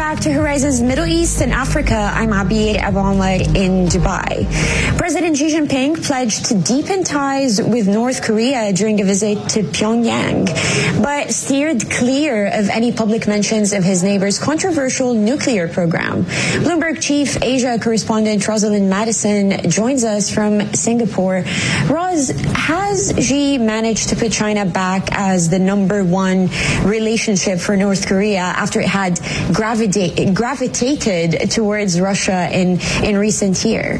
back to Horizons Middle East and Africa. I'm Abir Abu Omar in Dubai. President Xi Jinping pledged to deepen ties with North Korea during a visit to Pyongyang, but steered clear of any public mentions of his neighbor's controversial nuclear program. Bloomberg Chief Asia correspondent Rosalind Madison joins us from Singapore. Roz, has Xi managed to put China back as the number one relationship for North Korea after it had gravitated towards Russia in recent years?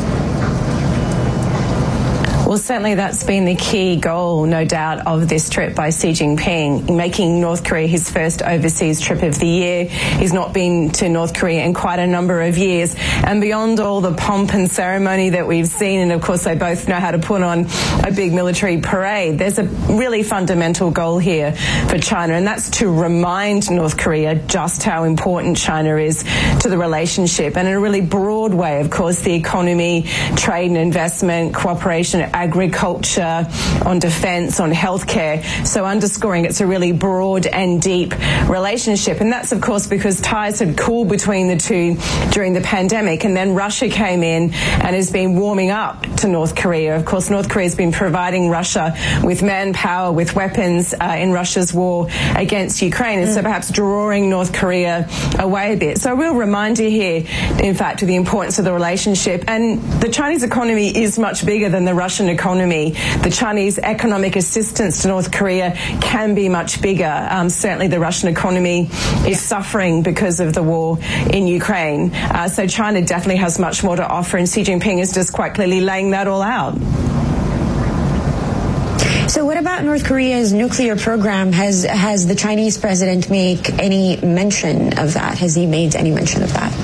Well, certainly that's been the key goal, no doubt, of this trip by Xi Jinping, making North Korea his first overseas trip of the year. He's not been to North Korea in quite a number of years. And beyond all the pomp and ceremony that we've seen, and of course they both know how to put on a big military parade, there's a really fundamental goal here for China, and that's to remind North Korea just how important China is to the relationship. And in a really broad way, of course, the economy, trade and investment, cooperation, agriculture, on defence, on healthcare. So underscoring it's a really broad and deep relationship. And that's, of course, because ties had cooled between the two during the pandemic. And then Russia came in and has been warming up to North Korea. Of course, North Korea has been providing Russia with manpower, with weapons in Russia's war against Ukraine. And so perhaps drawing North Korea away a bit. So a real reminder here, in fact, of the importance of the relationship. And the Chinese economy is much bigger than the Russian economy. The Chinese economic assistance to North Korea can be much bigger. Certainly the Russian economy is suffering because of the war in Ukraine. So China definitely has much more to offer, and Xi Jinping is just quite clearly laying that all out. So what about North Korea's nuclear program? Has the Chinese president make any mention of that? Has he made any mention of that?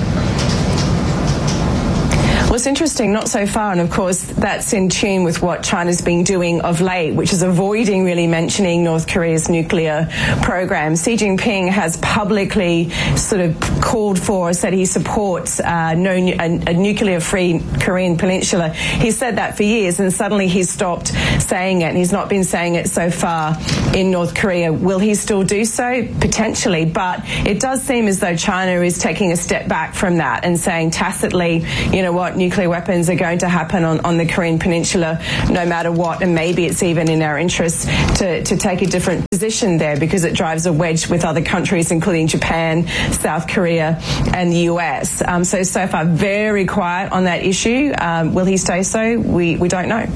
Well, it's interesting, not so far, and of course that's in tune with what China's been doing of late, which is avoiding really mentioning North Korea's nuclear program. Xi Jinping has publicly sort of called for, said he supports a nuclear-free Korean peninsula. He said that for years, and suddenly he's stopped saying it, and he's not been saying it so far in North Korea. Will he still do so? Potentially, but it does seem as though China is taking a step back from that and saying tacitly, you know what, nuclear weapons are going to happen on the Korean peninsula no matter what, and maybe it's even in our interest to take a different position there because it drives a wedge with other countries, including Japan, South Korea and the US. So far very quiet on that issue. Will he stay so? We don't know.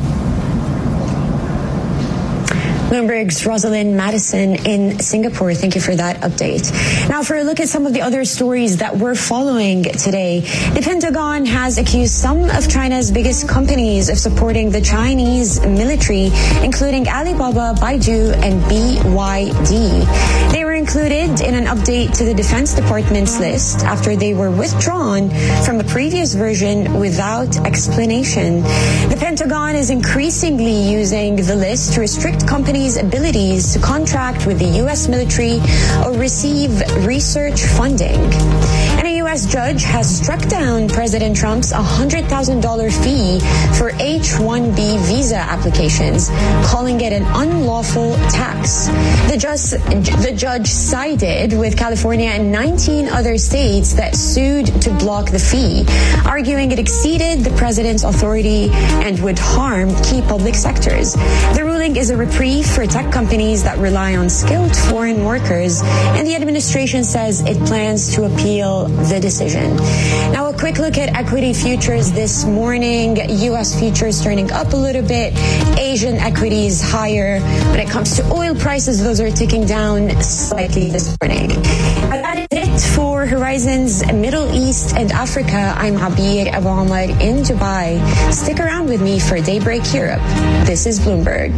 Bloomberg's Rosalind Madison in Singapore. Thank you for that update. Now, for a look at some of the other stories that we're following today, the Pentagon has accused some of China's biggest companies of supporting the Chinese military, including Alibaba, Baidu, and BYD. They were included in an update to the Defense Department's list after they were withdrawn from a previous version without explanation. The Pentagon is increasingly using the list to restrict companies' abilities to contract with the U.S. military or receive research funding. And a U.S. judge has struck down President Trump's $100,000 fee for H-1B visa applications, calling it an unlawful tax. The judge sided with California and 19 other states that sued to block the fee, arguing it exceeded the president's authority and would harm key public sectors. The ruling is a reprieve for tech companies that rely on skilled foreign workers, and the administration says it plans to appeal the decision. Now, a quick look at equity futures this morning. U.S. futures turning up a little bit. Asian equities higher. When it comes to oil prices, those are ticking down slightly this morning. But that is it for Horizons Middle East and Africa. I'm Abir Abu Omar in Dubai. Stick around with me for Daybreak Europe. This is Bloomberg.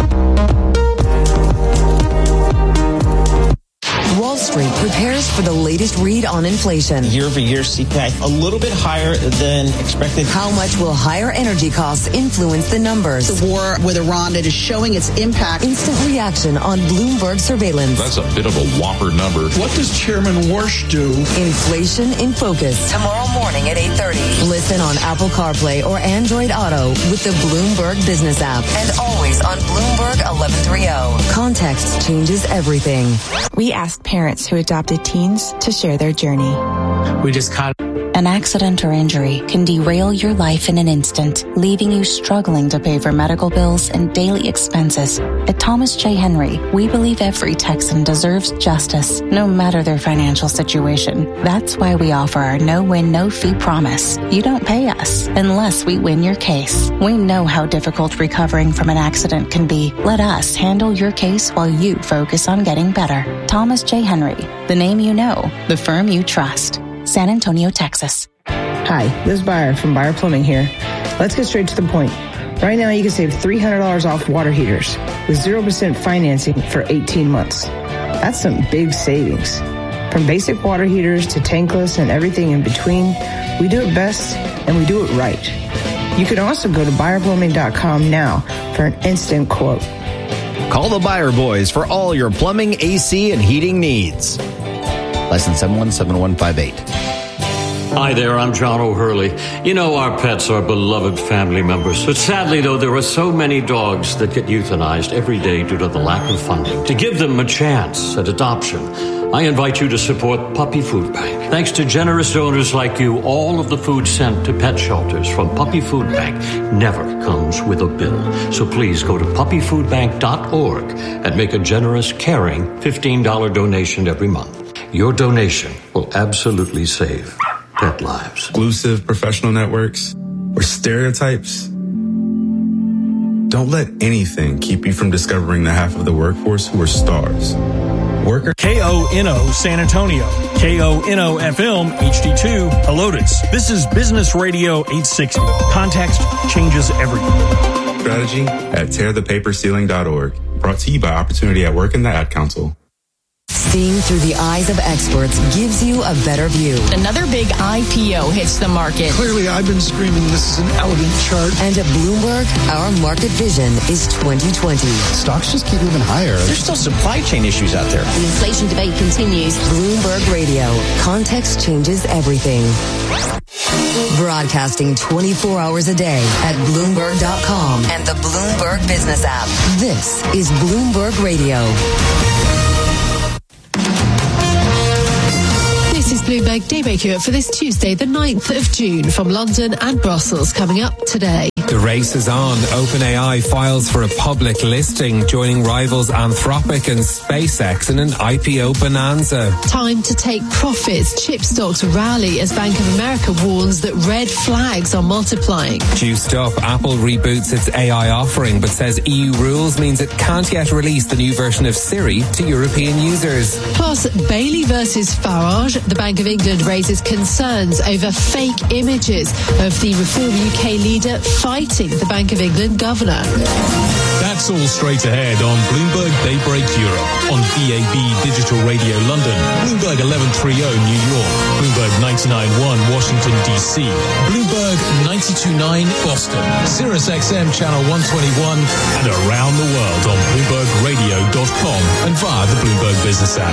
Wall Street prepares for the latest latest read on inflation. Year-over-year CPI a little bit higher than expected. How much will higher energy costs influence the numbers? The war with Iran, it is showing its impact. Instant reaction on Bloomberg surveillance. That's a bit of a whopper number. What does Chairman Warsh do? Inflation in Focus. Tomorrow morning at 8:30. Listen on Apple CarPlay or Android Auto with the Bloomberg Business app. And always on Bloomberg 1130. Context changes everything. We asked parents who adopted teens to share their journey. We just caught an accident or injury can derail your life in an instant, leaving you struggling to pay for medical bills and daily expenses. At Thomas J. Henry, we believe every Texan deserves justice, no matter their financial situation. That's why we offer our no-win, no-fee promise. You don't pay us unless we win your case. We know how difficult recovering from an accident can be. Let us handle your case while you focus on getting better. Thomas J. Henry, the name you know, the firm you trust. San Antonio, Texas. Hi, Liz Byer from Byer Plumbing here. Let's get straight to the point. Right now, you can save $300 off water heaters with 0% financing for 18 months. That's some big savings. From basic water heaters to tankless and everything in between, we do it best and we do it right. You can also go to ByerPlumbing.com now for an instant quote. Call the Byer Boys for all your plumbing, AC, and heating needs. License 717158. Hi there, I'm John O'Hurley. You know, our pets are beloved family members. But sadly, though, there are so many dogs that get euthanized every day due to the lack of funding. To give them a chance at adoption, I invite you to support Puppy Food Bank. Thanks to generous donors like you, all of the food sent to pet shelters from Puppy Food Bank never comes with a bill. So please go to puppyfoodbank.org and make a generous, caring $15 donation every month. Your donation will absolutely save pet lives. Exclusive professional networks or stereotypes. Don't let anything keep you from discovering the half of the workforce who are stars. KONO San Antonio, KONO FM HD2 Helotes. This is Business Radio 860. Context changes everything. Strategy at tearthepaperceiling.org. Brought to you by Opportunity at Work and the Ad Council. Seeing through the eyes of experts gives you a better view. Another big IPO hits the market. Clearly, I've been screaming this is an elegant chart. And at Bloomberg, our market vision is 2020. Stocks just keep moving higher. There's still supply chain issues out there. The inflation debate continues. Bloomberg Radio. Context changes everything. Broadcasting 24 hours a day at Bloomberg.com and the Bloomberg Business app. This is Bloomberg Radio. This is Bloomberg Daybreak Europe for this Tuesday, the 9th of June, from London and Brussels, coming up today. The race is on. OpenAI files for a public listing, joining rivals Anthropic and SpaceX in an IPO bonanza. Time to take profits. Chip stocks rally as Bank of America warns that red flags are multiplying. Juiced up, Apple reboots its AI offering, but says EU rules means it can't yet release the new version of Siri to European users. Plus, Bailey versus Farage. The Bank of England raises concerns over fake images of the Reform UK leader fighting the Bank of England governor. That's all straight ahead on Bloomberg Daybreak Europe, on DAB Digital Radio London, Bloomberg 1130 New York, Bloomberg 99.1 Washington DC, Bloomberg 92.9 Boston, Sirius XM Channel 121, and around the world on BloombergRadio.com and via the Bloomberg Business app.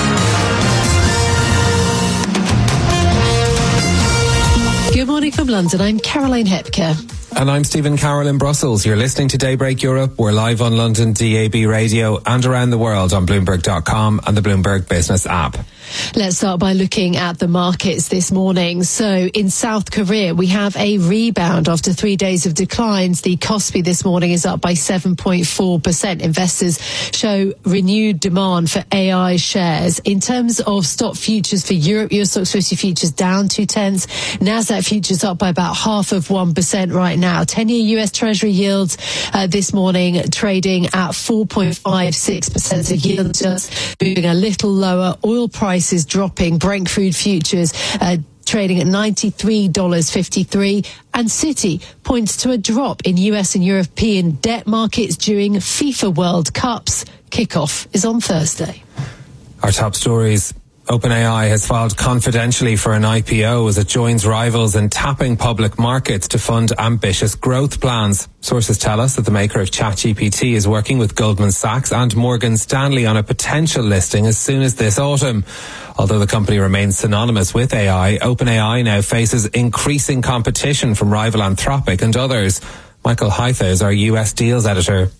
Good morning from London. I'm Caroline Hepker. And I'm Stephen Carroll in Brussels. You're listening to Daybreak Europe. We're live on London DAB Radio and around the world on Bloomberg.com and the Bloomberg Business app. Let's start by looking at the markets this morning. So in South Korea, we have a rebound after 3 days of declines. The Kospi this morning is up by 7.4%. Investors show renewed demand for AI shares. In terms of stock futures for Europe, Euro Stoxx 50 futures down 0.2. Nasdaq futures up by about 0.5% right now. 10-year US Treasury yields this morning trading at 4.56%. So yield just moving a little lower. Oil prices dropping. Brent crude futures trading at $93.53. And Citi points to a drop in US and European debt markets during FIFA World Cups. Kickoff is on Thursday. Our top stories. OpenAI has filed confidentially for an IPO as it joins rivals in tapping public markets to fund ambitious growth plans. Sources tell us that the maker of ChatGPT is working with Goldman Sachs and Morgan Stanley on a potential listing as soon as this autumn. Although the company remains synonymous with AI, OpenAI now faces increasing competition from rival Anthropic and others. Michael Hythe is our US deals editor.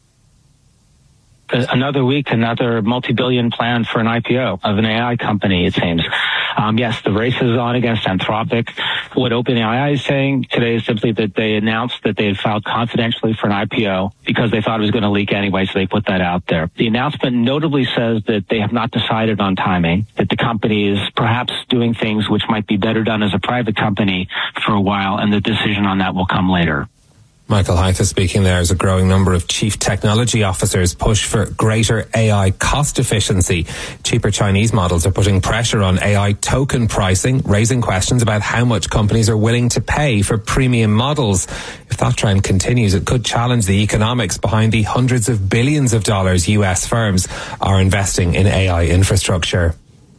Another week, another multi-billion plan for an IPO of an AI company, it seems. Yes, the race is on against Anthropic. What OpenAI is saying today is simply that they announced that they had filed confidentially for an IPO because they thought it was going to leak anyway, so they put that out there. The announcement notably says that they have not decided on timing, that the company is perhaps doing things which might be better done as a private company for a while, and the decision on that will come later. Michael Hythe speaking there as a growing number of chief technology officers push for greater AI cost efficiency. Cheaper Chinese models are putting pressure on AI token pricing, raising questions about how much companies are willing to pay for premium models. If that trend continues, it could challenge the economics behind the hundreds of billions of dollars US firms are investing in AI infrastructure.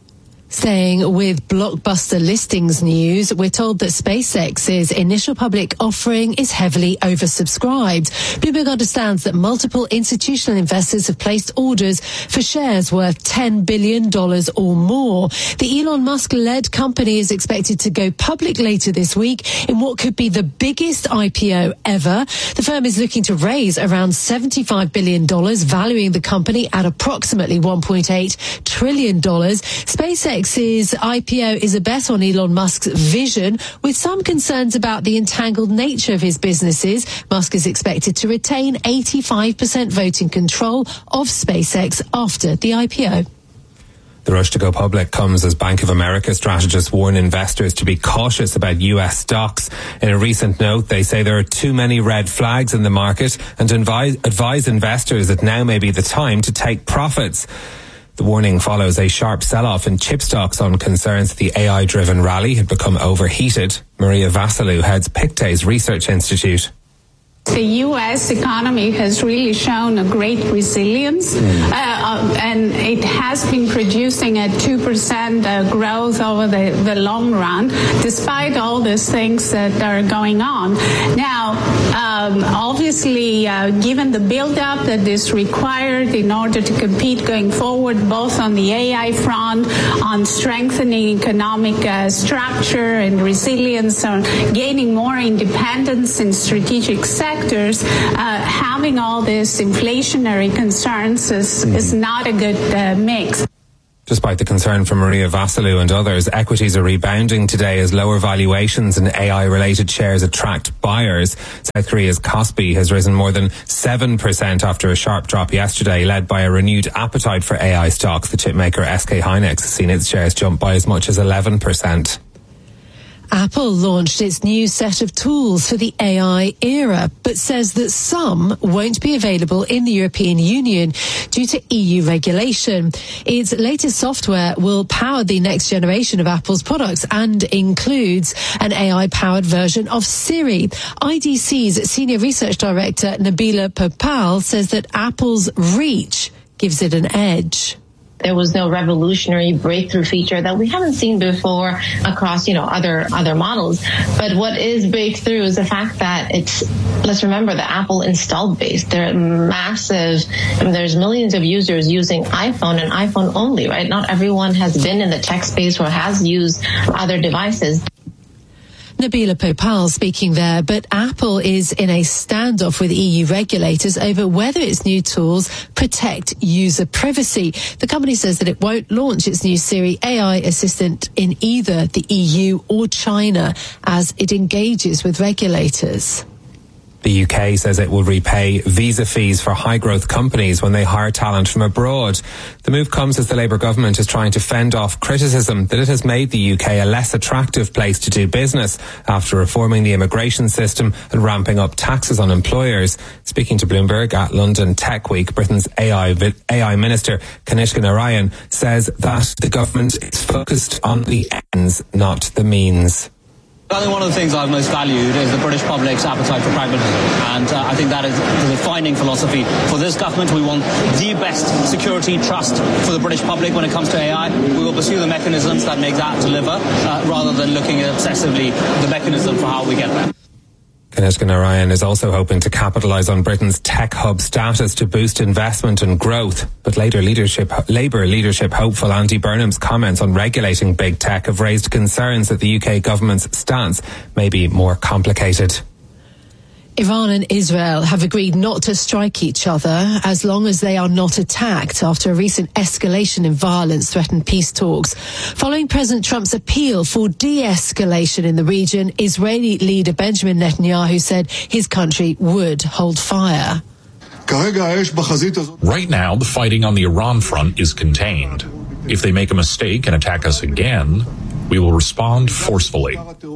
Staying with blockbuster listings news, we're told that SpaceX's initial public offering is heavily oversubscribed. Bloomberg understands that multiple institutional investors have placed orders for shares worth $10 billion or more. The Elon Musk-led company is expected to go public later this week in what could be the biggest IPO ever. The firm is looking to raise around $75 billion, valuing the company at approximately $1.8 trillion. SpaceX's IPO is a bet on Elon Musk's vision, with some concerns about the entangled nature of his businesses. Musk is expected to retain 85% voting control of SpaceX after the IPO. The rush to go public comes as Bank of America strategists warn investors to be cautious about US stocks. In a recent note, they say there are too many red flags in the market and advise investors that now may be the time to take profits. The warning follows a sharp sell-off in chip stocks on concerns that the AI-driven rally had become overheated. Maria Vassilou heads Pictet's Research Institute. The U.S. economy has really shown a great resilience, and it has been producing a 2% growth over the long run, despite all these things that are going on. Now, obviously, given the build-up that is required in order to compete going forward, both on the AI front, on strengthening economic structure and resilience, on gaining more independence in strategic sectors, having all these inflationary concerns is not a good mix. Despite the concern from Maria Vassilou and others, equities are rebounding today as lower valuations in AI-related shares attract buyers. South Korea's Kospi has risen more than 7% after a sharp drop yesterday, led by a renewed appetite for AI stocks. The chipmaker SK Hynix has seen its shares jump by as much as 11%. Apple launched its new set of tools for the AI era, but says that some won't be available in the European Union due to EU regulation. Its latest software will power the next generation of Apple's products and includes an AI-powered version of Siri. IDC's Senior Research Director Nabila Popal says that Apple's reach gives it an edge. There was no revolutionary breakthrough feature that we haven't seen before across, other models. But what is breakthrough is the fact that let's remember the Apple installed base. They're massive. There's millions of users using iPhone and iPhone only, right? Not everyone has been in the tech space or has used other devices. Nabila Popal speaking there, but Apple is in a standoff with EU regulators over whether its new tools protect user privacy. The company says that it won't launch its new Siri AI assistant in either the EU or China as it engages with regulators. The UK says it will repay visa fees for high-growth companies when they hire talent from abroad. The move comes as the Labour government is trying to fend off criticism that it has made the UK a less attractive place to do business after reforming the immigration system and ramping up taxes on employers. Speaking to Bloomberg at London Tech Week, Britain's AI Minister Kanishka Narayan says that the government is focused on the ends, not the means. I think one of the things I've most valued is the British public's appetite for pragmatism. And I think that is the defining philosophy for this government. We want the best security trust for the British public when it comes to AI. We will pursue the mechanisms that make that deliver rather than looking at obsessively the mechanism for how we get there. Kanishka Narayan is also hoping to capitalise on Britain's tech hub status to boost investment and growth. But Labour leadership hopeful Andy Burnham's comments on regulating big tech have raised concerns that the UK government's stance may be more complicated. Iran and Israel have agreed not to strike each other as long as they are not attacked after a recent escalation in violence threatened peace talks. Following President Trump's appeal for de-escalation in the region, Israeli leader Benjamin Netanyahu said his country would hold fire. Right now, the fighting on the Iran front is contained. If they make a mistake and attack us again, we will respond forcefully.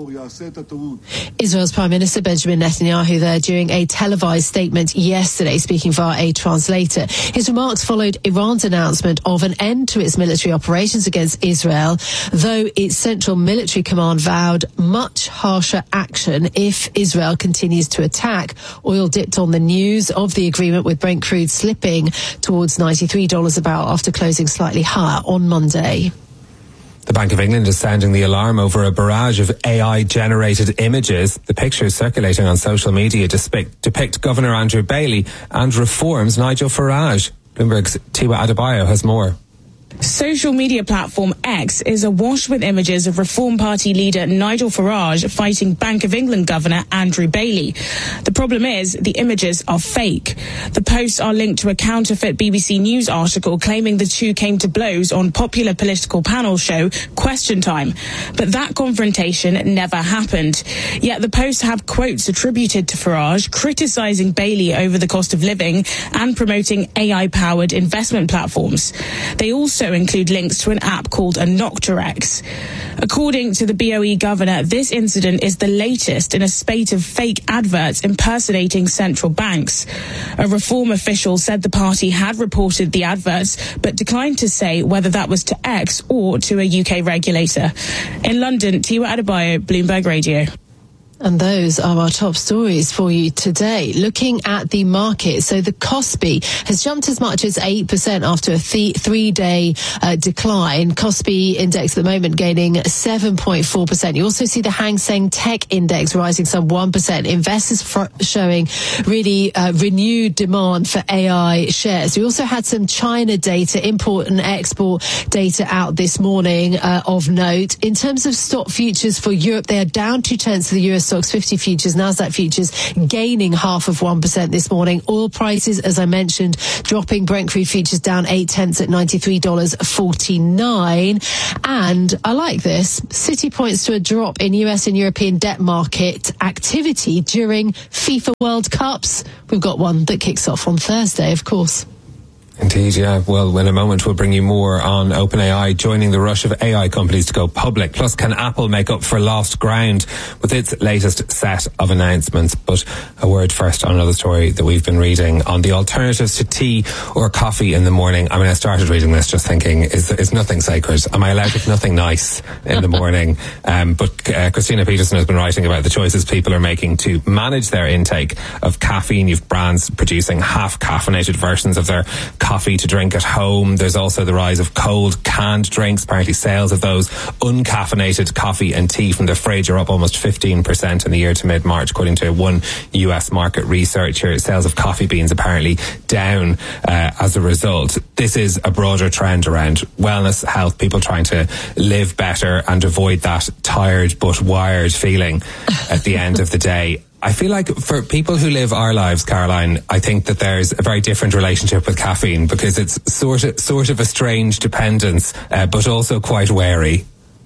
Israel's Prime Minister Benjamin Netanyahu there during a televised statement yesterday, speaking via a translator. His remarks followed Iran's announcement of an end to its military operations against Israel, though its central military command vowed much harsher action if Israel continues to attack. Oil dipped on the news of the agreement, with Brent crude slipping towards $93 a barrel after closing slightly higher on Monday. The Bank of England is sounding the alarm over a barrage of AI-generated images. The pictures circulating on social media depict Governor Andrew Bailey and Reform's Nigel Farage. Bloomberg's Tiwa Adebayo has more. Social media platform X is awash with images of Reform Party leader Nigel Farage fighting Bank of England Governor Andrew Bailey. The problem is the images are fake. The posts are linked to a counterfeit BBC News article claiming the two came to blows on popular political panel show Question Time. But that confrontation never happened. Yet the posts have quotes attributed to Farage criticising Bailey over the cost of living and promoting AI-powered investment platforms. They also include links to an app called Anoctarex. According to the BOE governor, this incident is the latest in a spate of fake adverts impersonating central banks. A Reform official said the party had reported the adverts, but declined to say whether that was to X or to a UK regulator. In London, Tiwa Adebayo, Bloomberg Radio. And those are our top stories for you today. Looking at the market, so the KOSPI has jumped as much as 8% after a three-day decline. KOSPI index at the moment gaining 7.4%. You also see the Hang Seng Tech Index rising some 1%. Investors showing really renewed demand for AI shares. We also had some China data, import and export data out this morning of note. In terms of stock futures for Europe, they are down 0.2 of the US Stocks 50 futures, Nasdaq futures gaining 0.5% this morning. Oil prices, as I mentioned, dropping. Brent crude futures down 0.8 at $93.49. And I like this. Citi points to a drop in US and European debt market activity during FIFA World Cups. We've got one that kicks off on Thursday, of course. Indeed, yeah. Well, in a moment we'll bring you more on OpenAI joining the rush of AI companies to go public. Plus, can Apple make up for lost ground with its latest set of announcements? But a word first on another story that we've been reading on the alternatives to tea or coffee in the morning. I mean, I started reading this just thinking, is nothing sacred? Am I allowed to have nothing nice in the morning? But Christina Peterson has been writing about the choices people are making to manage their intake of caffeine. You've brands producing half caffeinated versions of their coffee to drink at home. There's also the rise of cold canned drinks. Apparently sales of those uncaffeinated coffee and tea from the fridge are up almost 15% in the year to mid-March, according to one US market researcher. Sales of coffee beans apparently down as a result. This is a broader trend around wellness, health, people trying to live better and avoid that tired but wired feeling at the end of the day. I feel like for people who live our lives, Caroline, I think that there's a very different relationship with caffeine because it's sort of a strange dependence, but also quite wary.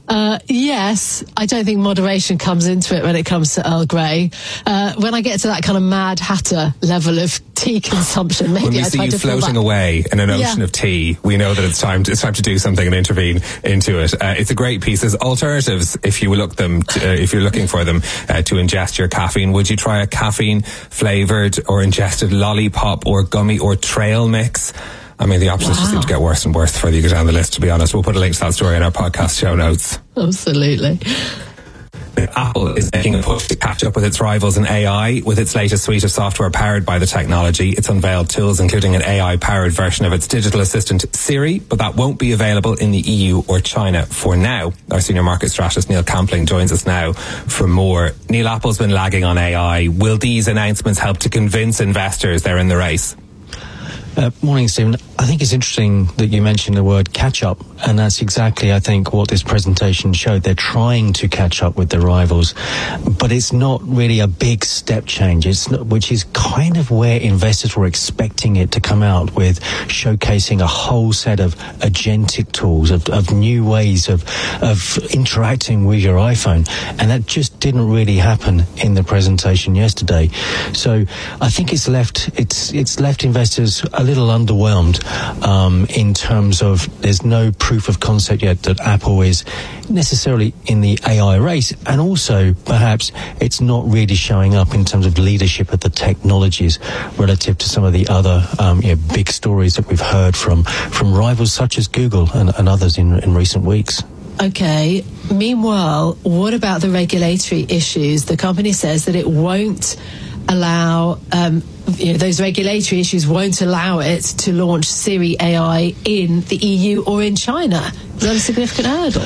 Yes, I don't think moderation comes into it when it comes to Earl Grey. When I get to that kind of Mad Hatter level of tea consumption, maybe when we see you floating away in an ocean of tea, we know that it's time to do something and intervene into it. It's a great piece. There's alternatives if you look them, if you're looking for them to ingest your caffeine. Would you try a caffeine flavored or ingested lollipop or gummy or trail mix? I mean, the options just seem to get worse and worse the further you go down the list, to be honest. We'll put a link to that story in our podcast show notes. Absolutely. Apple is making a push to catch up with its rivals in AI with its latest suite of software powered by the technology. It's unveiled tools including an AI-powered version of its digital assistant Siri, but that won't be available in the EU or China for now. Our senior market strategist Neil Campling joins us now for more. Neil, Apple's been lagging on AI. Will these announcements help to convince investors they're in the race? Morning, Stephen. I think it's interesting that you mentioned the word catch up, and that's exactly, I think, what this presentation showed. They're trying to catch up with their rivals, but it's not really a big step change, which is kind of where investors were expecting it to come out with, showcasing a whole set of agentic tools, of new ways of interacting with your iPhone, and that just didn't really happen in the presentation yesterday. So I think it's left investors a little underwhelmed in terms of there's no proof of concept yet that Apple is necessarily in the AI race, and also perhaps it's not really showing up in terms of leadership of the technologies relative to some of the other big stories that we've heard from rivals such as Google and others in recent weeks. Okay. Meanwhile, what about the regulatory issues? The company says that it won't allow those regulatory issues won't allow it to launch Siri AI in the EU or in China. Is that a significant hurdle?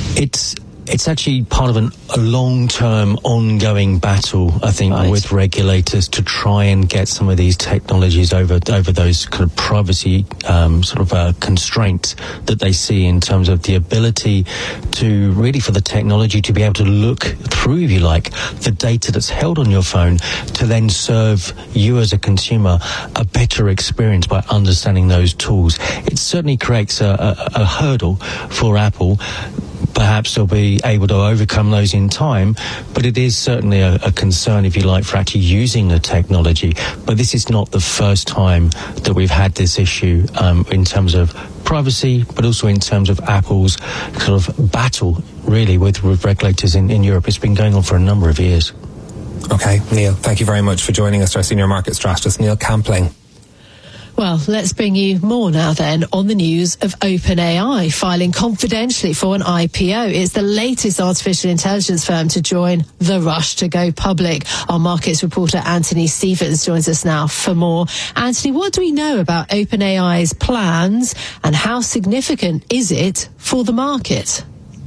It's actually part of a long-term ongoing battle, I think, with regulators to try and get some of these technologies over those kind of privacy constraints that they see in terms of the ability to really, for the technology to be able to look through, if you like, the data that's held on your phone to then serve you as a consumer a better experience by understanding those tools. It certainly creates a hurdle for Apple. Perhaps they'll be able to overcome those in time, but it is certainly a concern, if you like, for actually using the technology. But this is not the first time that we've had this issue in terms of privacy, but also in terms of Apple's kind of battle, really, with regulators in Europe. It's been going on for a number of years. Okay, Neil, thank you very much for joining us, our senior market strategist, Neil Campling. Well, let's bring you more now then on the news of OpenAI filing confidentially for an IPO. It's the latest artificial intelligence firm to join the rush to go public. Our markets reporter Anthony Stevens joins us now for more. Anthony, what do we know about OpenAI's plans and how significant is it for the market?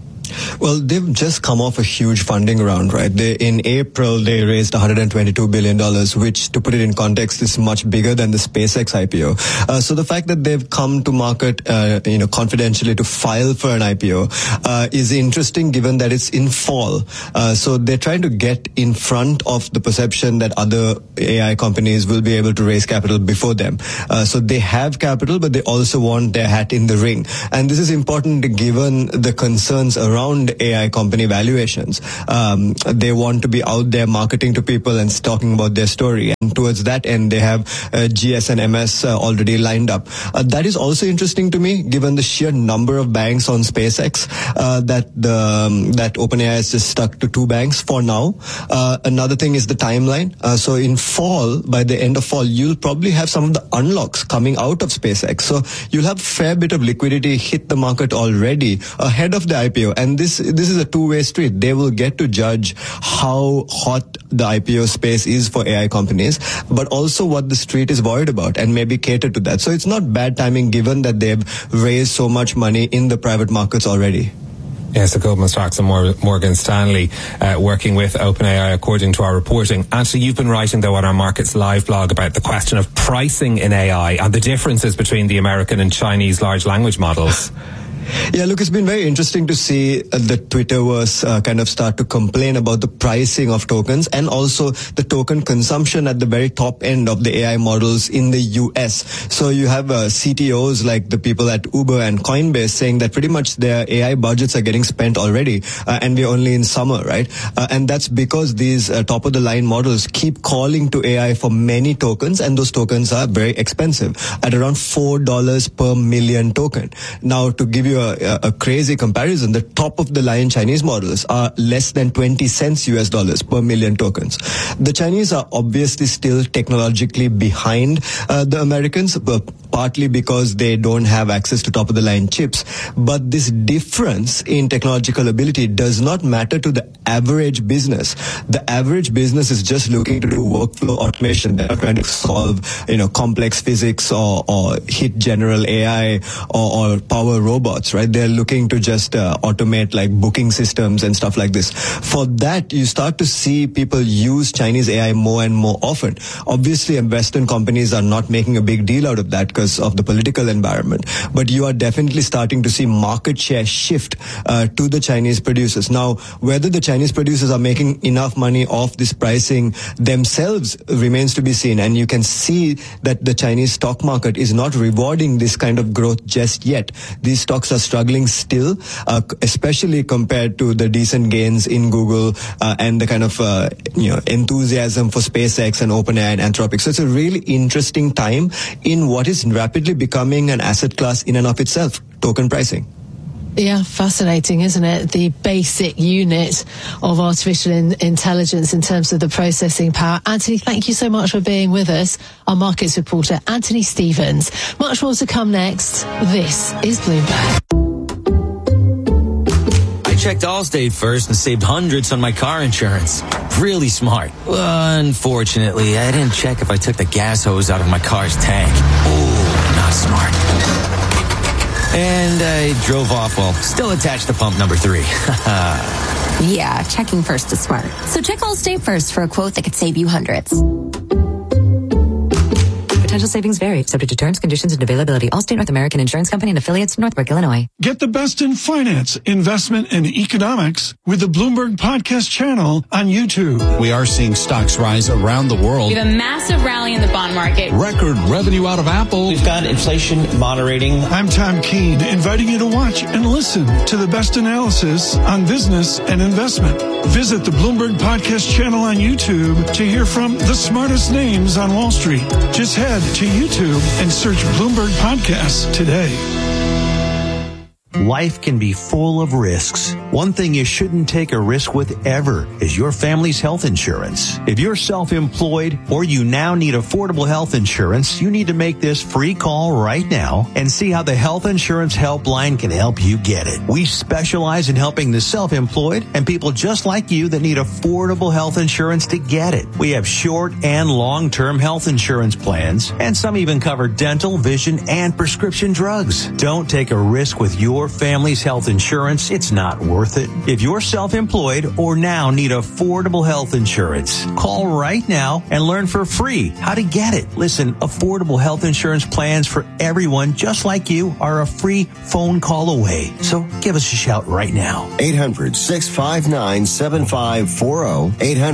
Well, they've just come off a huge funding round, right? In April, they raised $122 billion, which, to put it in context, is much bigger than the SpaceX IPO. So the fact that they've come to market, confidentially to file for an IPO, is interesting given that it's in fall. So they're trying to get in front of the perception that other AI companies will be able to raise capital before them. So they have capital, but they also want their hat in the ring. And this is important given the concerns around AI company valuations. They want to be out there marketing to people and talking about their story. And towards that end, they have GS and MS already lined up. That is also interesting to me, given the sheer number of banks on SpaceX, that OpenAI has just stuck to 2 banks for now. Another thing is the timeline. So in fall, by the end of fall, you'll probably have some of the unlocks coming out of SpaceX. So you'll have a fair bit of liquidity hit the market already ahead of the IPO. And this is a two-way street. They will get to judge how hot the IPO space is for AI companies, but also what the street is worried about and maybe cater to that. So it's not bad timing given that they've raised so much money in the private markets already. Yes, so Goldman Sachs and Morgan Stanley working with OpenAI, according to our reporting. Actually, you've been writing, though, on our Markets Live blog about the question of pricing in AI and the differences between the American and Chinese large language models. Yeah, look, it's been very interesting to see the Twitterverse kind of start to complain about the pricing of tokens and also the token consumption at the very top end of the AI models in the US. So you have CTOs like the people at Uber and Coinbase saying that pretty much their AI budgets are getting spent already, and we're only in summer, right? And that's because these top-of-the-line models keep calling to AI for many tokens, and those tokens are very expensive, at around $4 per million token. Now, to give you you a crazy comparison, the top of the line Chinese models are less than 20 cents US dollars per million tokens. The Chinese are obviously still technologically behind the Americans, but partly because they don't have access to top of the line chips. But this difference in technological ability does not matter to the average business. The average business is just looking to do workflow automation. They're not trying to solve, complex physics or hit general AI or power robots, right? They're looking to just automate like booking systems and stuff like this. For that, you start to see people use Chinese AI more and more often. Obviously, Western companies are not making a big deal out of that because of the political environment. But you are definitely starting to see market share shift to the Chinese producers. Now, whether the Chinese producers are making enough money off this pricing themselves remains to be seen. And you can see that the Chinese stock market is not rewarding this kind of growth just yet. These stocks are struggling still, especially compared to the decent gains in Google and the kind of enthusiasm for SpaceX and OpenAI and Anthropic. So it's a really interesting time in what is rapidly becoming an asset class in and of itself, token pricing. Yeah, fascinating, isn't it? The basic unit of artificial intelligence in terms of the processing power. Anthony, thank you so much for being with us. Our markets reporter, Anthony Stevens. Much more to come next. This is Bloomberg. I checked Allstate first and saved hundreds on my car insurance. Really smart. Unfortunately, I didn't check if I took the gas hose out of my car's tank. Ooh, not smart. And I drove off while still attached to pump number 3. Yeah, checking first is smart. So check Allstate first for a quote that could save you hundreds. Potential savings vary, subject to terms, conditions, and availability. Allstate North American Insurance Company and affiliates, Northbrook, Illinois. Get the best in finance, investment, and economics with the Bloomberg Podcast channel on YouTube. We are seeing stocks rise around the world. We have a massive rally in the bond market. Record revenue out of Apple. We've got inflation moderating. I'm Tom Keene, inviting you to watch and listen to the best analysis on business and investment. Visit the Bloomberg Podcast channel on YouTube to hear from the smartest names on Wall Street. Just head to YouTube and search Bloomberg Podcasts today. Life can be full of risks. One thing you shouldn't take a risk with ever is your family's health insurance. If you're self-employed or you now need affordable health insurance, you need to make this free call right now and see how the Health Insurance Helpline can help you get it. We specialize in helping the self-employed and people just like you that need affordable health insurance to get it. We have short and long-term health insurance plans, and some even cover dental, vision, and prescription drugs. Don't take a risk with your family's health insurance. It's not worth it. If you're self-employed or now need affordable health insurance, call right now and learn for free how to get it. Listen, affordable health insurance plans for everyone just like you are a free phone call away. So give us a shout right now. 800-659-7540.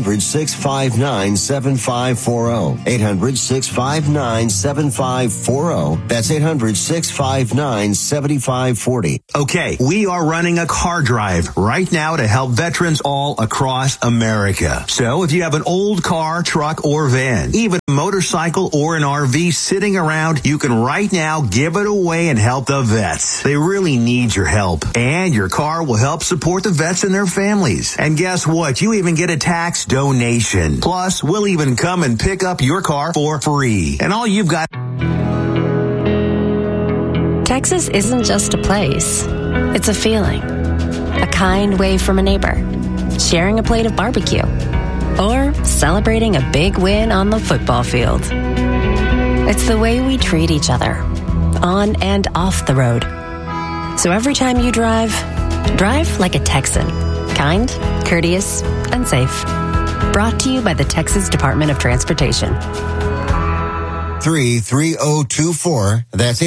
800-659-7540. 800-659-7540. That's 800-659-7540. Okay, we are running a car drive right now to help veterans all across America. So if you have an old car, truck, or van, even a motorcycle or an RV sitting around, you can right now give it away and help the vets. They really need your help. And your car will help support the vets and their families. And guess what? You even get a tax donation. Plus, we'll even come and pick up your car for free. And all you've got... Texas isn't just a place. It's a feeling. A kind wave from a neighbor. Sharing a plate of barbecue. Or celebrating a big win on the football field. It's the way we treat each other. On and off the road. So every time you drive like a Texan. Kind, courteous, and safe. Brought to you by the Texas Department of Transportation. 33024. That's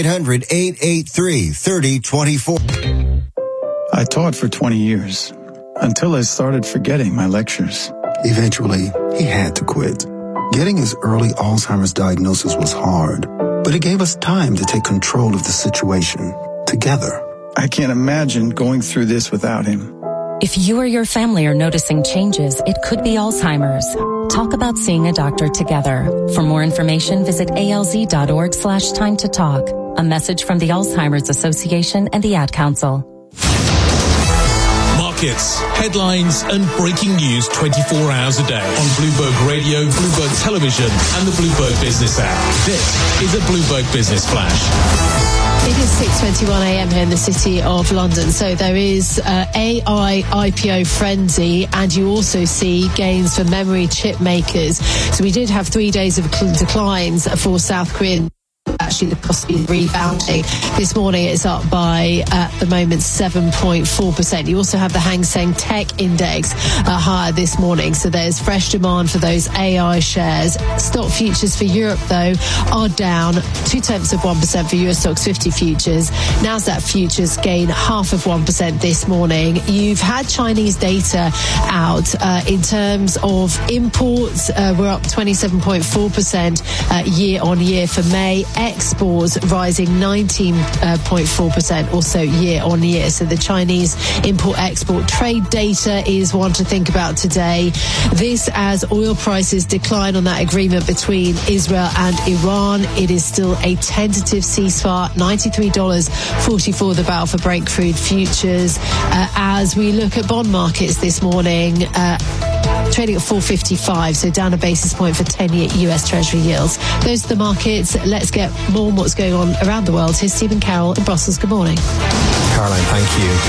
800-883-3024. I taught for 20 years until I started forgetting my lectures. Eventually, he had to quit. Getting his early Alzheimer's diagnosis was hard, but it gave us time to take control of the situation together. I can't imagine going through this without him. If you or your family are noticing changes, it could be Alzheimer's. Talk about seeing a doctor together. For more information, visit alz.org/time to talk. A message from the Alzheimer's Association and the Ad Council. Markets, headlines and breaking news 24 hours a day on Bloomberg Radio, Bloomberg Television and the Bloomberg Business app. This is a Bloomberg Business Flash. It is 6:21 a.m. here in the city of London. So there is AI IPO frenzy, and you also see gains for memory chip makers. So we did have 3 days of declines for South Korean. Actually, the cost is rebounding. This morning it's up by, at the moment, 7.4%. You also have the Hang Seng Tech Index higher this morning. So there's fresh demand for those AI shares. Stock futures for Europe, though, are down 0.2% for Euro Stoxx 50 futures. Nasdaq futures gain 0.5% this morning. You've had Chinese data out in terms of imports. We're up 27.4% year on year for May. Exports rising 19.4% also year on year. So the Chinese import-export trade data is one to think about today. This as oil prices decline on that agreement between Israel and Iran. It is still a tentative ceasefire, $93.44 the barrel for Brent crude futures. As we look at bond markets this morning, trading at 455, so down a basis point for 10-year US Treasury yields. Those are the markets. Let's get more on what's going on around the world. Here's Stephen Carroll in Brussels. Good morning. Caroline, thank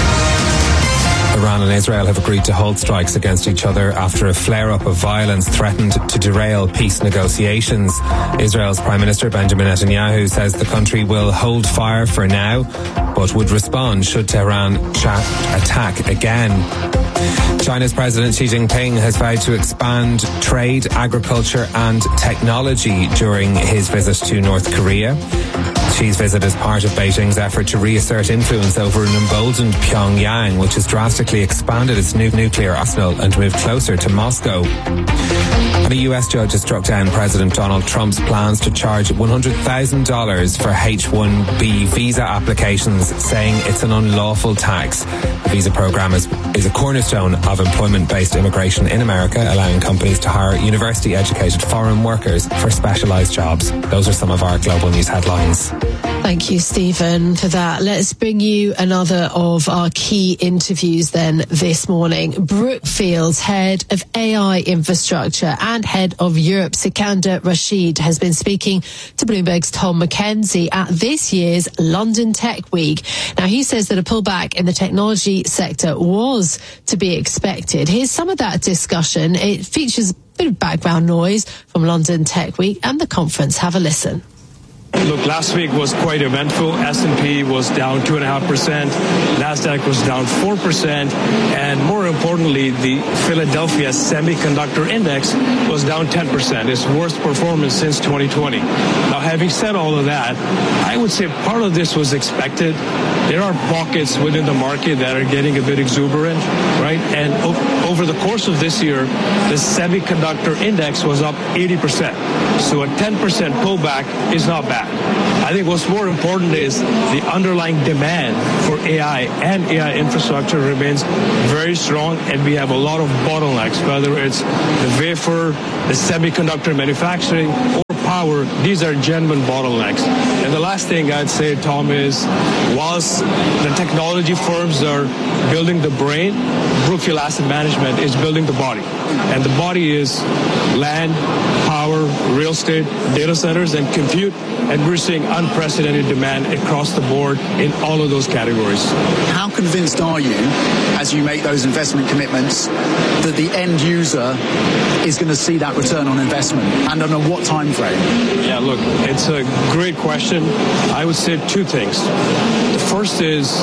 you. Iran and Israel have agreed to hold strikes against each other after a flare-up of violence threatened to derail peace negotiations. Israel's Prime Minister Benjamin Netanyahu says the country will hold fire for now, but would respond should Tehran attack again. China's President Xi Jinping has vowed to expand trade, agriculture and technology during his visit to North Korea. Xi's visit is part of Beijing's effort to reassert influence over an emboldened Pyongyang, which has drastically expanded its nuclear arsenal and moved closer to Moscow. And a US judge has struck down President Donald Trump's plans to charge $100,000 for H-1B visa applications, saying it's an unlawful tax. The visa program is a cornerstone of employment-based immigration in America, allowing companies to hire university-educated foreign workers for specialised jobs. Those are some of our global news headlines. Thank you, Stephen, for that. Let's bring you another of our key interviews then this morning. Brookfield's head of AI infrastructure and head of Europe, Sikander Rashid, has been speaking to Bloomberg's Tom McKenzie at this year's London Tech Week. Now, he says that a pullback in the technology sector was to be expected. Here's some of that discussion. It features a bit of background noise from London Tech Week and the conference. Have a listen. Look, last week was quite eventful. S&P was down 2.5%. NASDAQ was down 4%. And more importantly, the Philadelphia Semiconductor Index was down 10%. Its worst performance since 2020. Now, having said all of that, I would say part of this was expected. There are pockets within the market that are getting a bit exuberant, right? And over the course of this year, the Semiconductor Index was up 80%. So a 10% pullback is not bad. I think what's more important is the underlying demand for AI and AI infrastructure remains very strong, and we have a lot of bottlenecks, whether it's the wafer, the semiconductor manufacturing, or power. These are genuine bottlenecks. And the last thing I'd say, Tom, is whilst the technology firms are building the brain, Brookfield Asset Management is building the body. And the body is land, power, real estate, data centers, and compute. And we're seeing unprecedented demand across the board in all of those categories. How convinced are you, as you make those investment commitments, that the end user is going to see that return on investment, and on what time frame? Yeah, look, it's a great question. I would say two things. The first is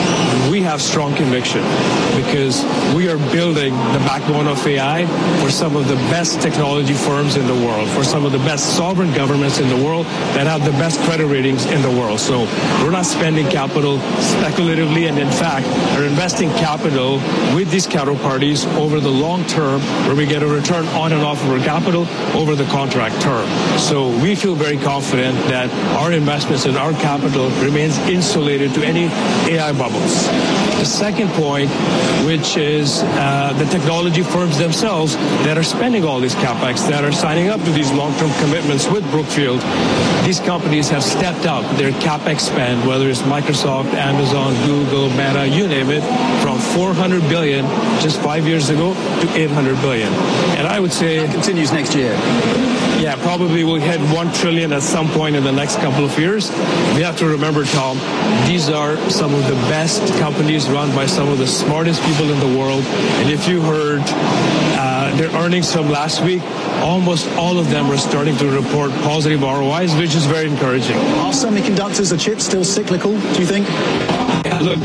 we have strong conviction because we are building the backbone of AI for some of the best technology firms in the world, for some of the best sovereign governments in the world that have the best credit ratings in the world. So we're not spending capital speculatively, and in fact are investing capital with these counterparties over the long term, where we get a return on and off of our capital over the contract term. So we feel very confident that our investments and our capital remains insulated to any AI bubbles. The second point, which is the technology firms themselves that are spending all this capex, that are signing up to these long-term commitments with Brookfield, these companies have stepped up their capex spend, whether it's Microsoft, Amazon, Google, Meta, you name it, from $400 billion just 5 years ago to $800 billion. And I would say that continues next year. Yeah, probably we'll hit $1 trillion at some point in the next couple of years. We have to remember, Tom, these are some of the best companies run by some of the smartest people in the world. And if you heard their earnings from last week, almost all of them are starting to report positive ROIs, which is very encouraging. Are semiconductors or chips still cyclical, do you think? Yeah, look,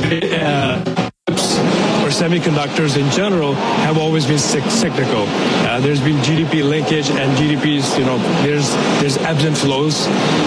or semiconductors in general have always been cyclical. There's been GDP linkage, and GDP's, there's ebbs and flows.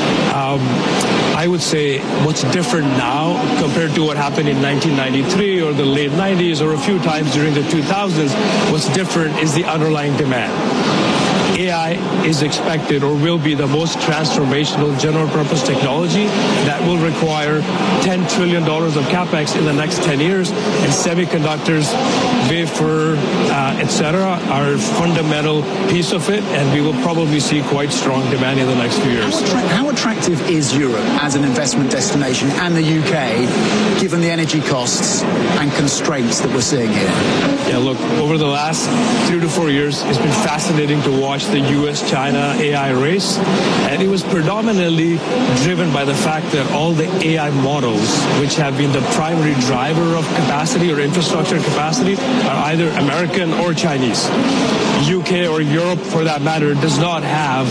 I would say what's different now compared to what happened in 1993 or the late 90s or a few times during the 2000s, what's different is the underlying demand. AI is expected or will be the most transformational general purpose technology that will require $10 trillion of capex in the next 10 years, and semiconductors, wafer, etc. are a fundamental piece of it, and we will probably see quite strong demand in the next few years. How attractive is Europe as an investment destination and the UK, given the energy costs and constraints that we're seeing here? Yeah, look, over the last 3 to 4 years, it's been fascinating to watch the US-China AI race, and it was predominantly driven by the fact that all the AI models, which have been the primary driver of capacity or infrastructure capacity, are either American or Chinese. UK or Europe, for that matter, does not have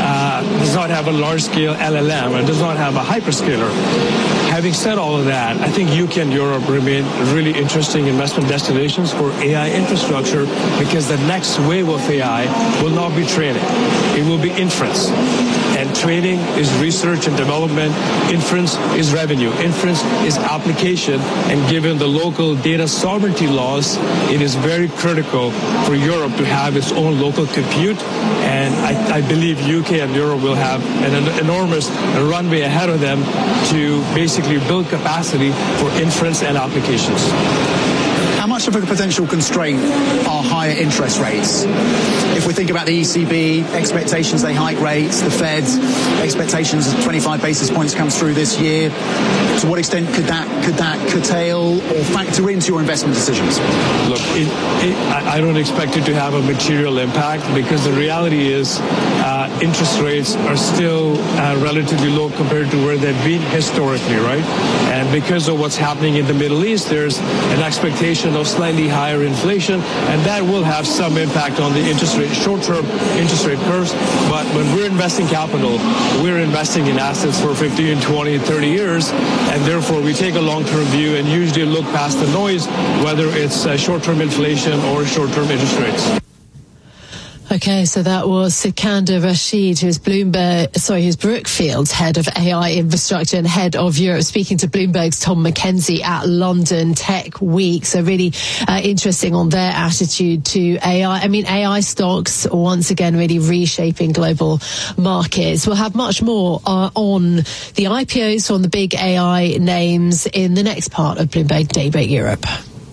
a large-scale LLM and does not have a hyperscaler. Having said all of that, I think UK and Europe remain really interesting investment destinations for AI infrastructure, because the next wave of AI will not be training. It will be inference. And training is research and development. Inference is revenue. Inference is application. And given the local data sovereignty laws, it is very critical for Europe to have its own local compute. And I believe UK and Europe will have an enormous runway ahead of them to basically build capacity for inference and applications. How much of a potential constraint are higher interest rates? If we think about the ECB, expectations they hike rates, the Fed, expectations of 25 basis points comes through this year, to what extent could that curtail or factor into your investment decisions? Look, I don't expect it to have a material impact, because the reality is interest rates are still relatively low compared to where they've been historically, right? And because of what's happening in the Middle East, there's an expectation of slightly higher inflation, and that will have some impact on the short-term interest rate curves. But when we're investing capital, we're investing in assets for 15, 20, 30 years, and therefore we take a long-term view and usually look past the noise, whether it's short-term inflation or short-term interest rates. Okay, so that was Sikander Rashid, who's Brookfield's head of AI infrastructure and head of Europe, speaking to Bloomberg's Tom McKenzie at London Tech Week. So really interesting on their attitude to AI. I mean, AI stocks once again really reshaping global markets. We'll have much more on the IPOs on the big AI names in the next part of Bloomberg Daybreak Europe.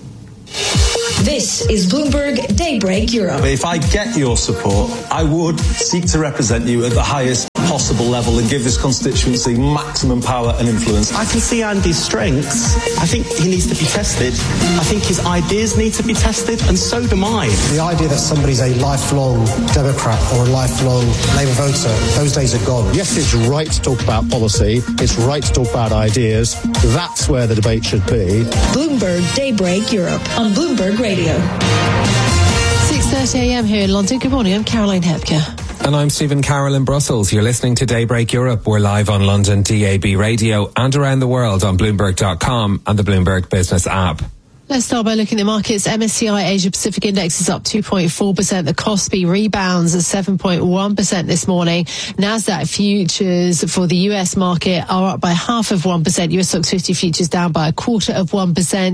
This is Bloomberg Daybreak Europe. If I get your support, I would seek to represent you at the highest possible level and give this constituency maximum power and influence. I can see Andy's strengths. I think he needs to be tested. I think his ideas need to be tested, and so do mine. The idea that somebody's a lifelong Democrat or a lifelong Labour voter, those days are gone. Yes, it's right to talk about policy. It's right to talk about ideas. That's where the debate should be. Bloomberg Daybreak Europe on Bloomberg Radio. 6:30 a.m. here in London. Good morning, I'm Caroline Hepker. And I'm Stephen Carroll in Brussels. You're listening to Daybreak Europe. We're live on London DAB radio and around the world on Bloomberg.com and the Bloomberg Business app. Let's start by looking at the markets. MSCI Asia Pacific Index is up 2.4%. The Kospi rebounds at 7.1% this morning. Nasdaq futures for the US market are up by 0.5%. US Stocks 50 futures down by 0.25%.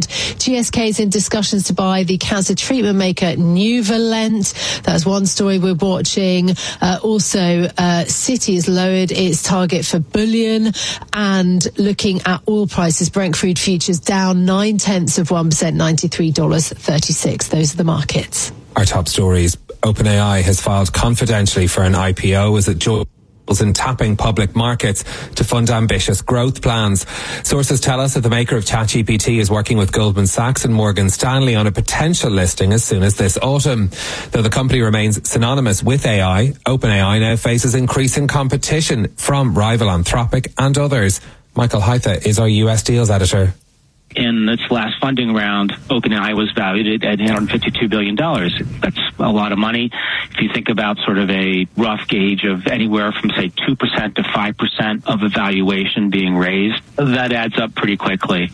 GSK is in discussions to buy the cancer treatment maker Nuvalent. That's one story we're watching. Also, Citi has lowered its target for bullion. And looking at oil prices, Brent crude futures down 0.9%. $93.36. Those are the markets. Our top stories. OpenAI has filed confidentially for an IPO as it joins in tapping public markets to fund ambitious growth plans. Sources tell us that the maker of ChatGPT is working with Goldman Sachs and Morgan Stanley on a potential listing as soon as this autumn. Though the company remains synonymous with AI, OpenAI now faces increasing competition from rival Anthropic and others. Michael Heitha is our US deals editor. In its last funding round, OpenAI was valued at $152 billion. That's a lot of money. If you think about sort of a rough gauge of anywhere from, say, 2% to 5% of a valuation being raised, that adds up pretty quickly.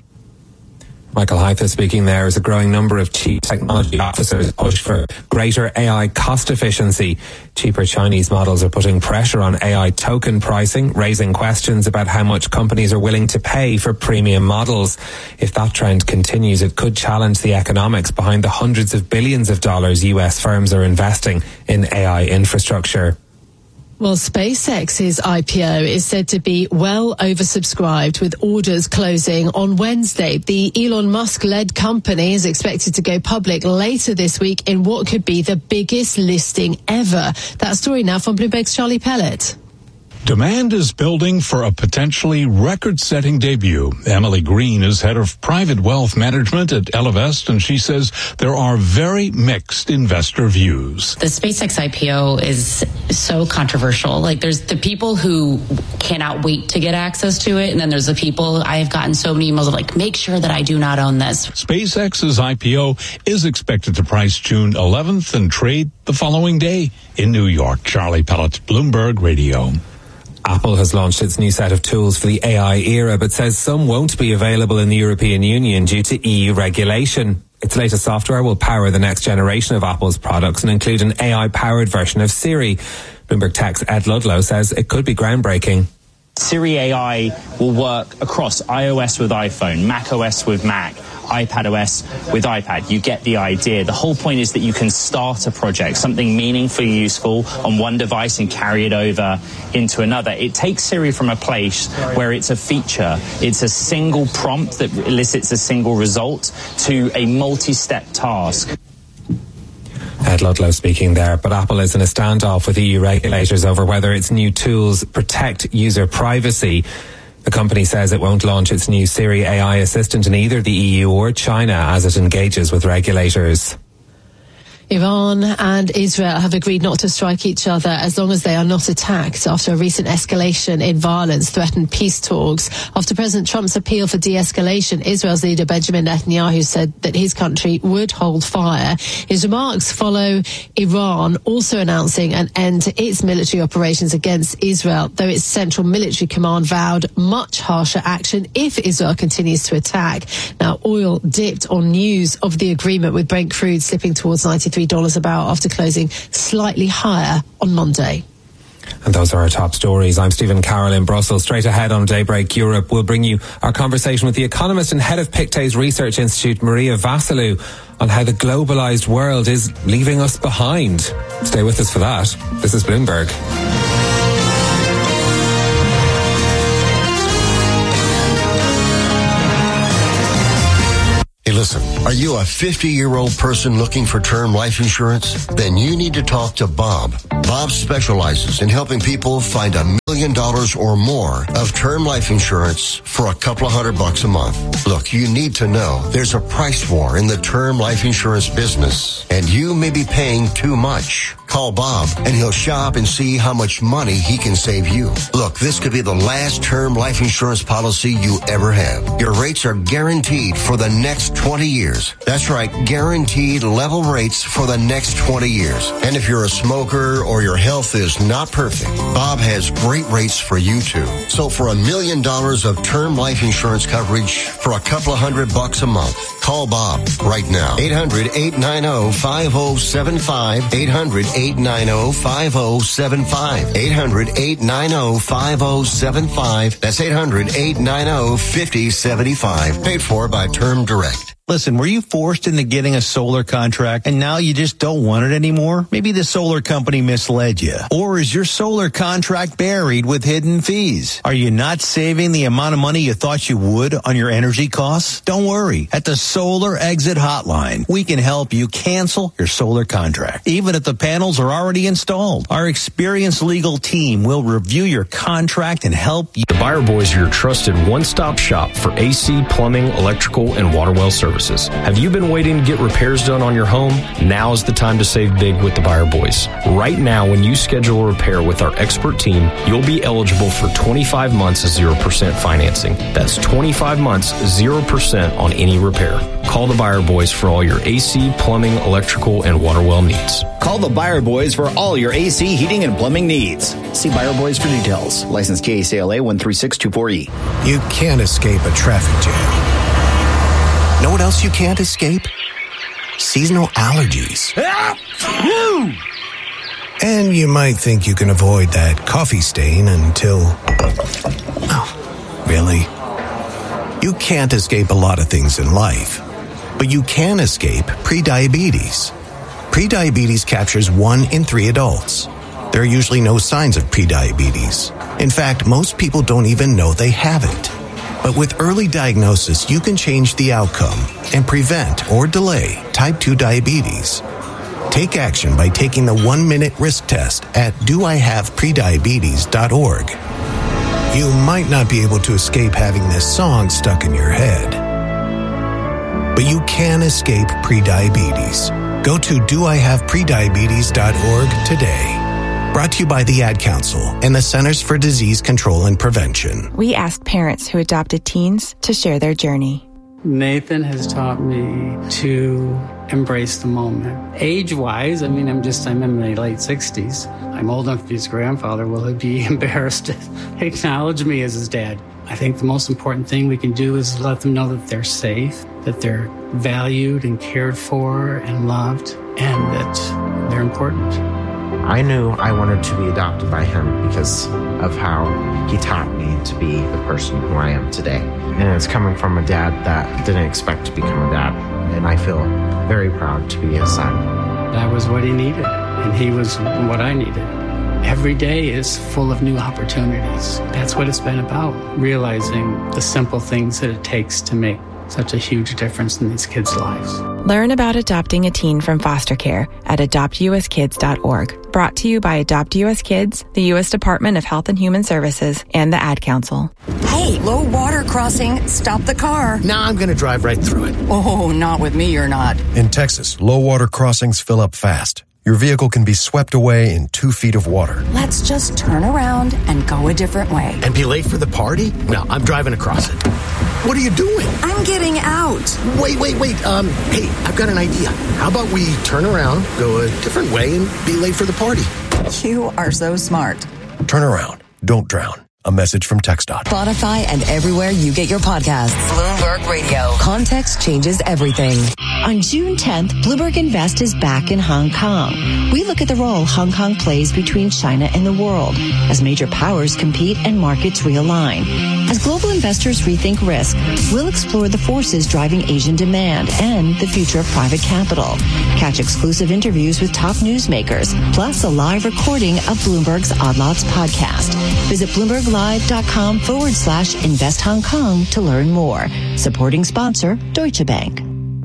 Michael Heitha speaking there as a growing number of chief technology officers push for greater AI cost efficiency. Cheaper Chinese models are putting pressure on AI token pricing, raising questions about how much companies are willing to pay for premium models. If that trend continues, it could challenge the economics behind the hundreds of billions of dollars US firms are investing in AI infrastructure. Well, SpaceX's IPO is said to be well oversubscribed, with orders closing on Wednesday. The Elon Musk-led company is expected to go public later this week in what could be the biggest listing ever. That story now from Bloomberg's Charlie Pellet. Demand is building for a potentially record-setting debut. Emily Green is head of private wealth management at Ellevest, and she says there are very mixed investor views. The SpaceX IPO is so controversial. Like, there's the people who cannot wait to get access to it, and then there's the people, I have gotten so many emails of like, make sure that I do not own this. SpaceX's IPO is expected to price June 11th and trade the following day in New York. Charlie Pellet, Bloomberg Radio. Apple has launched its new set of tools for the AI era, but says some won't be available in the European Union due to EU regulation. Its latest software will power the next generation of Apple's products and include an AI-powered version of Siri. Bloomberg Tech's Ed Ludlow says it could be groundbreaking. Siri AI will work across iOS with iPhone, macOS with Mac, iPadOS with iPad. You get the idea. The whole point is that you can start a project, something meaningfully useful on one device and carry it over into another. It takes Siri from a place where it's a feature, it's a single prompt that elicits a single result, to a multi-step task. Ed Ludlow speaking there, but Apple is in a standoff with EU regulators over whether its new tools protect user privacy. The company says it won't launch its new Siri AI assistant in either the EU or China as it engages with regulators. Iran and Israel have agreed not to strike each other as long as they are not attacked after a recent escalation in violence threatened peace talks. After President Trump's appeal for de-escalation, Israel's leader Benjamin Netanyahu said that his country would hold fire. His remarks follow Iran also announcing an end to its military operations against Israel, though its central military command vowed much harsher action if Israel continues to attack. Now, oil dipped on news of the agreement, with Brent crude slipping towards $93 a barrel after closing slightly higher on Monday. And those are our top stories. I'm Stephen Carroll in Brussels. Straight ahead on Daybreak Europe, we'll bring you our conversation with the economist and head of Pictet's Research Institute, Maria Vasilou, on how the globalised world is leaving us behind. Stay with us for that. This is Bloomberg. Hey, listen, are you a 50-year-old person looking for term life insurance? Then you need to talk to Bob. Bob specializes in helping people find $1 million or more of term life insurance for a couple of $100 a month. Look, you need to know there's a price war in the term life insurance business, and you may be paying too much. Call Bob, and he'll shop and see how much money he can save you. Look, this could be the last term life insurance policy you ever have. Your rates are guaranteed for the next 20 years. That's right, guaranteed level rates for the next 20 years. And if you're a smoker or your health is not perfect, Bob has great rates for you too. So for $1 million of term life insurance coverage for a couple of $100 a month, Call Bob right now. 800-890-5075. 800-890-5075. 800-890-5075. That's 800-890-5075. Paid for by Term Direct. Listen, were you forced into getting a solar contract and now you just don't want it anymore? Maybe the solar company misled you. Or is your solar contract buried with hidden fees? Are you not saving the amount of money you thought you would on your energy costs? Don't worry. At the Solar Exit Hotline, we can help you cancel your solar contract, even if the panels are already installed. Our experienced legal team will review your contract and help you. The Buyer Boys are your trusted one-stop shop for AC, plumbing, electrical, and water well services. Have you been waiting to get repairs done on your home? Now is the time to save big with the Buyer Boys. Right now, when you schedule a repair with our expert team, you'll be eligible for 25 months of 0% financing. That's 25 months, 0% on any repair. Call the Buyer Boys for all your AC, plumbing, electrical, and water well needs. Call the Buyer Boys for all your AC, heating, and plumbing needs. See Buyer Boys for details. License KACLA 13624E. You can't escape a traffic jam. Know what else you can't escape? Seasonal allergies. And you might think you can avoid that coffee stain until... Oh, really? You can't escape a lot of things in life, but you can escape prediabetes. Prediabetes captures 1 in 3 adults. There are usually no signs of prediabetes. In fact, most people don't even know they have it. But with early diagnosis, you can change the outcome and prevent or delay type 2 diabetes. Take action by taking the 1-minute risk test at doihaveprediabetes.org. You might not be able to escape having this song stuck in your head, but you can escape prediabetes. Go to doihaveprediabetes.org today. Brought to you by the Ad Council and the Centers for Disease Control and Prevention. We asked parents who adopted teens to share their journey. Nathan has taught me to embrace the moment. Age-wise, I'm in my late 60s. I'm old enough to be his grandfather. Will he be embarrassed to acknowledge me as his dad? I think the most important thing we can do is let them know that they're safe, that they're valued and cared for and loved, and that they're important. I knew I wanted to be adopted by him because of how he taught me to be the person who I am today. And it's coming from a dad that didn't expect to become a dad. And I feel very proud to be his son. That was what he needed, and he was what I needed. Every day is full of new opportunities. That's what it's been about, realizing the simple things that it takes to make such a huge difference in these kids' lives. Learn about adopting a teen from foster care at adoptuskids.org. Brought to you by Adopt US Kids, the U.S. Department of Health and Human Services, and the Ad Council. Hey, low water crossing. Stop the car. Nah, I'm going to drive right through it. Oh, not with me, you're not. In Texas, low water crossings fill up fast. Your vehicle can be swept away in 2 feet of water. Let's just turn around and go a different way. And be late for the party? No, I'm driving across it. What are you doing? I'm getting out. Wait. Hey, I've got an idea. How about we turn around, go a different way, and be late for the party? You are so smart. Turn around. Don't drown. A message from TxDOT. Spotify and everywhere you get your podcasts. Bloomberg Radio. Context changes everything. On June 10th, Bloomberg Invest is back in Hong Kong. We look at the role Hong Kong plays between China and the world as major powers compete and markets realign. As global investors rethink risk, we'll explore the forces driving Asian demand and the future of private capital. Catch exclusive interviews with top newsmakers, plus a live recording of Bloomberg's Odd Lots podcast. Visit BloombergLive.com/Invest Hong Kong to learn more. Supporting sponsor, Deutsche Bank.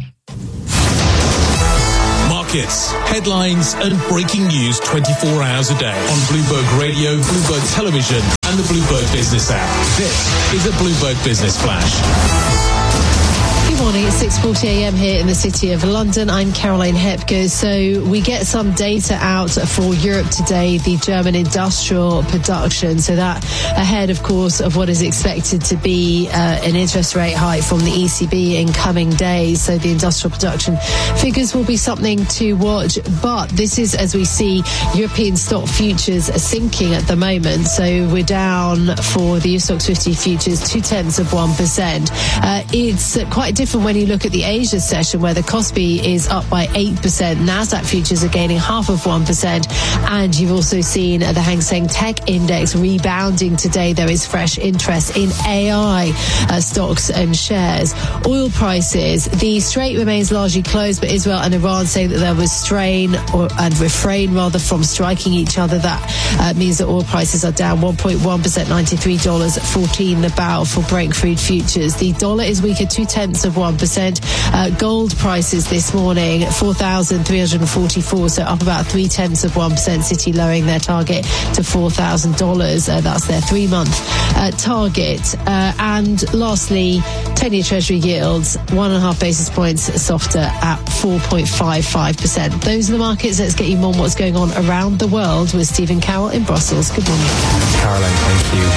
Markets, headlines, and breaking news 24 hours a day on Bloomberg Radio, Bloomberg Television, and the Bloomberg Business app. This is a Bloomberg Business Flash. Good morning, it's 6:40 a.m. here in the city of London. I'm Caroline Hepker. So we get some data out for Europe today, the German industrial production. So that ahead, of course, of what is expected to be an interest rate hike from the ECB in coming days. So the industrial production figures will be something to watch. But this is, as we see, European stock futures are sinking at the moment. So we're down for the STOXX 50 futures 0.2%. It's quite difficult different when you look at the Asia session, where the Kospi is up by 8%. Nasdaq futures are gaining 0.5%. And you've also seen the Hang Seng Tech Index rebounding today. There is fresh interest in AI stocks and shares. Oil prices, the Strait remains largely closed, but Israel and Iran say that there was refrain from striking each other. That means that oil prices are down 1.1%, $93.14 the barrel for Brent crude futures. The dollar is weaker 0.2%. Gold prices this morning, 4,344, so up about 0.3%. City lowering their target to $4,000. That's their 3-month target. And lastly, 10-year Treasury yields 1.5 basis points softer at 4.55%. Those are the markets. Let's get you more on what's going on around the world with Stephen Carroll in Brussels. Good morning. Caroline, thank you.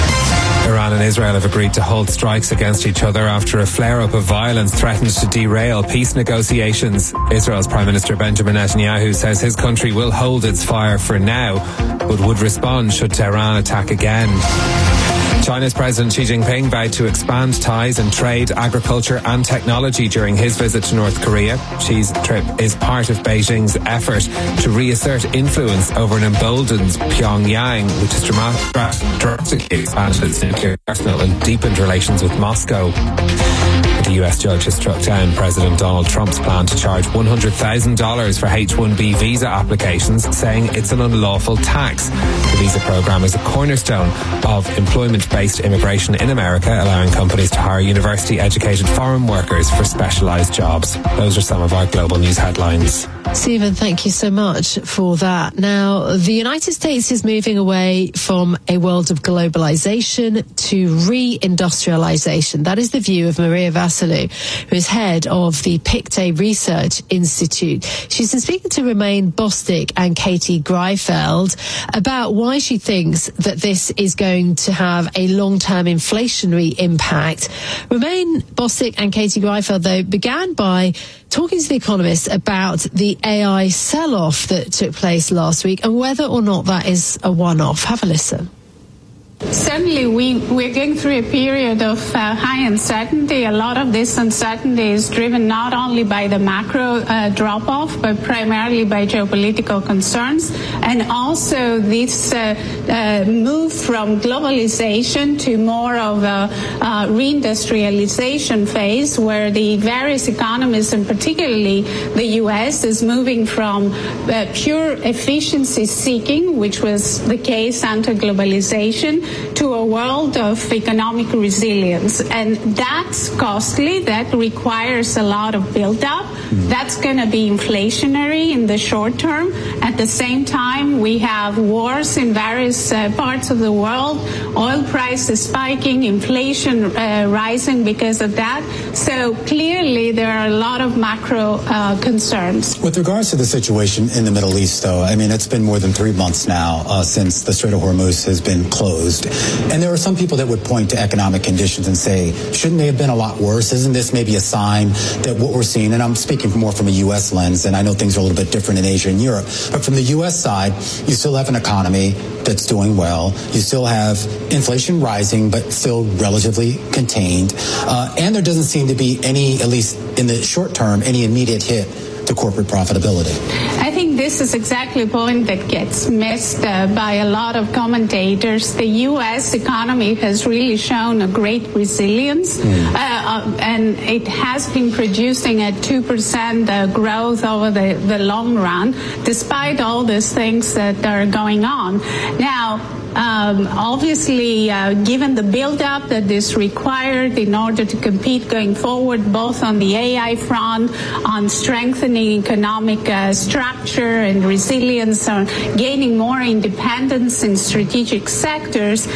Iran and Israel have agreed to hold strikes against each other after a flare-up of violence threatened to derail peace negotiations. Israel's Prime Minister Benjamin Netanyahu says his country will hold its fire for now, but would respond should Tehran attack again. China's President Xi Jinping vowed to expand ties in trade, agriculture and technology during his visit to North Korea. Xi's trip is part of Beijing's effort to reassert influence over an emboldened Pyongyang, which has drastically expanded its nuclear arsenal and deepened relations with Moscow. The US judge has struck down President Donald Trump's plan to charge $100,000 for H-1B visa applications, saying it's an unlawful tax. The visa program is a cornerstone of employment-based immigration in America, allowing companies to hire university-educated foreign workers for specialised jobs. Those are some of our global news headlines. Stephen, thank you so much for that. Now, the United States is moving away from a world of globalization to re-industrialization. That is the view of Maria Vasilou, who is head of the Pictet Research Institute. She's been speaking to Romain Bostick and Katie Greifeld about why she thinks that this is going to have a long-term inflationary impact. Romain Bostick and Katie Greifeld, though, began by talking to The Economist about the AI sell-off that took place last week and whether or not that is a one-off. Have a listen. Certainly, we're going through a period of high uncertainty. A lot of this uncertainty is driven not only by the macro drop-off, but primarily by geopolitical concerns, and also this move from globalization to more of a reindustrialization phase, where the various economies, and particularly the U.S., is moving from pure efficiency seeking, which was the case under globalization, to a world of economic resilience. And that's costly. That requires a lot of build-up. That's going to be inflationary in the short term. At the same time, we have wars in various parts of the world, oil prices spiking, inflation rising because of that. So clearly, there are a lot of macro concerns. With regards to the situation in the Middle East, though, I mean, it's been more than 3 months now since the Strait of Hormuz has been closed. And there are some people that would point to economic conditions and say, shouldn't they have been a lot worse? Isn't this maybe a sign that what we're seeing, and I'm speaking more from a U.S. lens, and I know things are a little bit different in Asia and Europe, but from the U.S. side, you still have an economy that's doing well. You still have inflation rising, but still relatively contained. And there doesn't seem to be any, at least in the short term, any immediate hit to corporate profitability. I think this is exactly a point that gets missed by a lot of commentators. The U.S. economy has really shown a great resilience, and it has been producing a 2% growth over the long run, despite all these things that are going on. Now, obviously, given the build-up that is required in order to compete going forward, both on the AI front, on strengthening economic structure and resilience, on gaining more independence in strategic sectors,